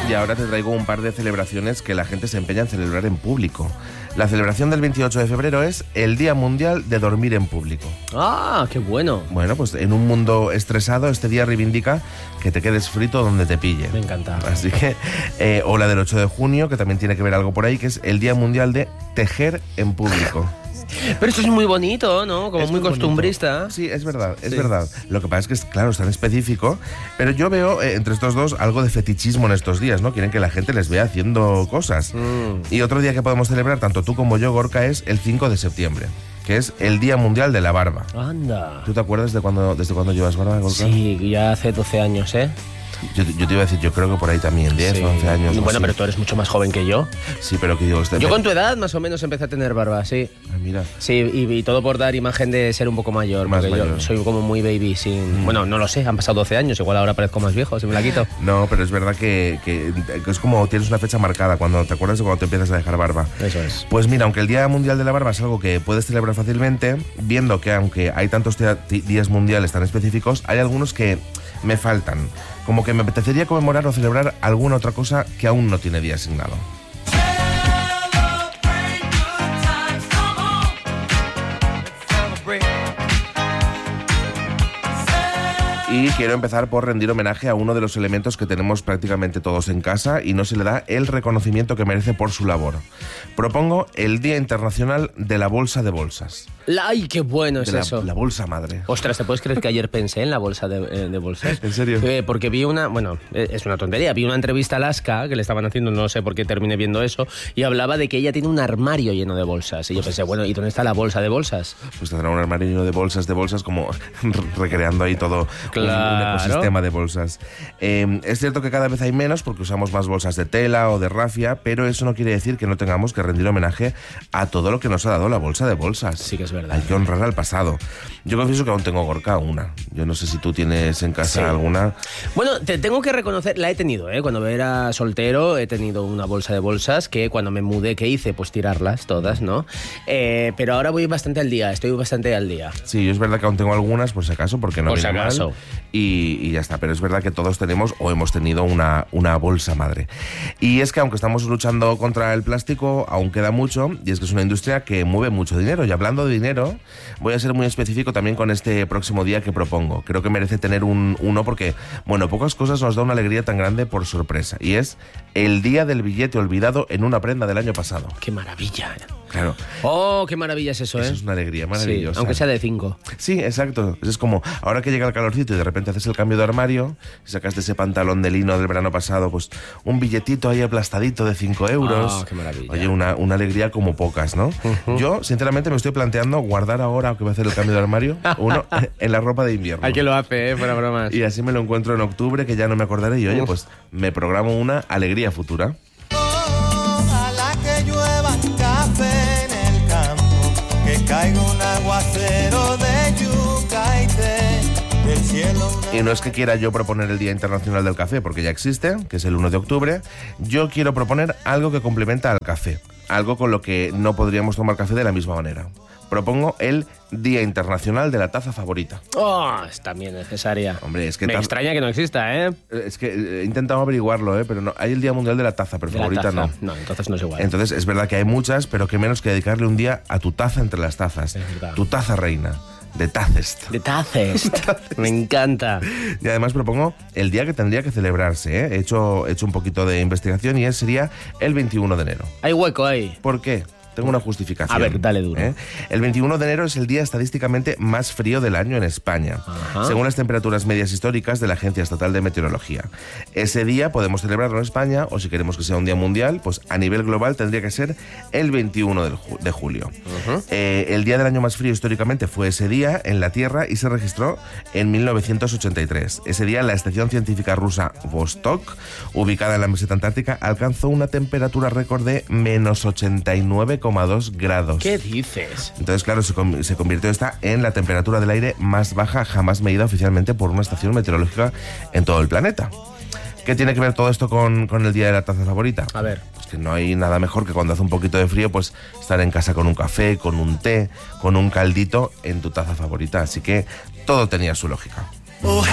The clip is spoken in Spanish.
Y ahora te traigo un par de celebraciones que la gente se empeña en celebrar en público. La celebración del 28 de febrero es el Día Mundial de Dormir en Público. ¡Ah, qué bueno! Bueno, pues en un mundo estresado, este día reivindica que te quedes frito donde te pille. Me encanta. Así que, o la del 8 de junio, que también tiene que ver algo por ahí, que es el Día Mundial de Tejer en Público. Pero esto es muy bonito, ¿no? Como Es muy muy costumbrista. bonito. Sí, es verdad, es Sí. verdad. Lo que pasa es que, claro, es tan específico, pero yo veo entre estos dos algo de fetichismo en estos días, ¿no? Quieren que la gente les vea haciendo cosas. Y otro día que podemos celebrar, tanto tú como yo, Gorka, es el 5 de septiembre, que es el Día Mundial de la Barba. Anda. ¿Tú te acuerdas desde cuándo llevas barba, Gorka? Sí, ya hace 12 años, ¿eh? Yo te iba a decir, yo creo que por ahí también, 10 Sí. o 11 años. o Bueno, así. pero tú eres mucho más joven que yo. Sí, pero que digo... Yo con tu edad más o menos empecé a tener barba, sí. Ah, mira. Sí, y todo por dar imagen de ser un poco mayor. Más Porque mayor. yo soy como muy baby sin... Bueno, no lo sé, han pasado 12 años, igual ahora parezco más viejo, si me la quito. No, pero es verdad que es como tienes una fecha marcada, cuando te acuerdas de cuando te empiezas a dejar barba. Eso es. Pues mira, aunque el Día Mundial de la Barba es algo que puedes celebrar fácilmente, viendo que aunque hay tantos días mundiales tan específicos, hay algunos que me faltan. Como que me apetecería conmemorar o celebrar alguna otra cosa que aún no tiene día asignado. Y quiero empezar por rendir homenaje a uno de los elementos que tenemos prácticamente todos en casa y no se le da el reconocimiento que merece por su labor. Propongo el Día Internacional de la Bolsa de Bolsas. ¡Ay, qué bueno es De eso! la bolsa madre. Ostras, ¿te puedes creer que ayer pensé en la bolsa de bolsas? ¿En serio? Porque vi una... Bueno, es una tontería. Vi una entrevista a Alaska que le estaban haciendo, no sé por qué terminé viendo eso, y hablaba de que ella tiene un armario lleno de bolsas. Y yo pensé, bueno, ¿y dónde está la bolsa de bolsas? Pues tendrá un armario lleno de bolsas, como recreando ahí todo un ecosistema de bolsas. Es cierto que cada vez hay menos porque usamos más bolsas de tela o de rafia, pero eso no quiere decir que no tengamos que rendir homenaje a todo lo que nos ha dado la bolsa de bolsas. Sí que es verdad. Hay que honrar al pasado. Yo confieso que aún tengo, Gorka, una. Yo no sé si tú tienes en casa Sí. alguna. Bueno, te tengo que reconocer, la he tenido, ¿eh? Cuando era soltero he tenido una bolsa de bolsas que cuando me mudé, ¿qué hice? Pues tirarlas todas, ¿no? Pero ahora voy bastante al día, estoy bastante al día. Sí, yo es verdad que aún tengo algunas, por si acaso, porque no Por si viene mal. acaso. Y ya está, pero es verdad que todos tenemos o hemos tenido una bolsa madre. Y es que aunque estamos luchando contra el plástico, aún queda mucho, y es que es una industria que mueve mucho dinero. Y hablando de dinero, voy a ser muy específico también con este próximo día que propongo. Creo que merece tener uno porque, bueno, pocas cosas nos da una alegría tan grande por sorpresa. Y es el día del billete olvidado en una prenda del año pasado. ¡Qué maravilla! Claro. ¡Oh, qué maravilla es eso, Eso eh! es una alegría Sí, maravillosa. aunque sea de 5. Sí, exacto. Es como, ahora que llega el calorcito y de repente haces el cambio de armario, y sacas de ese pantalón de lino del verano pasado, pues un billetito ahí aplastadito de 5 euros. Ah, qué maravilla. Oye, una alegría como pocas, ¿no? Yo, sinceramente, me estoy planteando guardar ahora, que voy a hacer el cambio de armario, uno en la ropa de invierno. Hay que lo hace, fuera bromas. Y así me lo encuentro en octubre, que ya no me acordaré, y oye, pues me programo una alegría futura. Ojalá que llueva café en el campo, que caiga un aguacero de yuca y té, del cielo una... Y no es que quiera yo proponer el Día Internacional del Café, porque ya existe, que es el 1 de octubre. Yo quiero proponer algo que complementa al café, algo con lo que no podríamos tomar café de la misma manera. Propongo el Día Internacional de la Taza Favorita. ¡Oh! Es también necesaria. Hombre, es que Me extraña que no exista, ¿eh? Es que he intentado averiguarlo, pero no. Hay el Día Mundial de la Taza, pero De la favorita taza. no. No, entonces no es igual. Entonces es verdad que hay muchas, pero que menos que dedicarle un día a tu taza entre las tazas. Es verdad. Tu taza reina, de Tazest. De Tazest. Me encanta. Y además propongo el día que tendría que celebrarse, ¿eh? He hecho un poquito de investigación y sería el 21 de enero. Hay hueco ahí. ¿Por qué? Tengo una justificación. A ver, dale duro. El 21 de enero es el día estadísticamente más frío del año en España, Ajá. según las temperaturas medias históricas de la Agencia Estatal de Meteorología. Ese día podemos celebrarlo en España, o si queremos que sea un día mundial, pues a nivel global tendría que ser el 21 de julio. El día del año más frío históricamente fue ese día en la Tierra y se registró en 1983. Ese día la estación científica rusa Vostok, ubicada en la meseta antártica, alcanzó una temperatura récord de menos 89,2 grados. ¿Qué dices? Entonces, claro, se convirtió esta en la temperatura del aire más baja jamás medida oficialmente por una estación meteorológica en todo el planeta. ¿Qué tiene que ver todo esto con el día de la taza favorita? A ver. Pues que no hay nada mejor que cuando hace un poquito de frío, pues estar en casa con un café, con un té, con un caldito en tu taza favorita. Así que todo tenía su lógica.